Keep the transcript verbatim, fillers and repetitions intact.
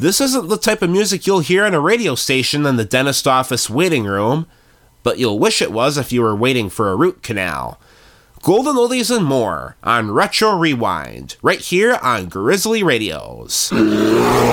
This isn't the type of music you'll hear on a radio station in the dentist office waiting room, but you'll wish it was if you were waiting for a root canal. Golden oldies and more on Retro Rewind, right here on Grizzly Radios.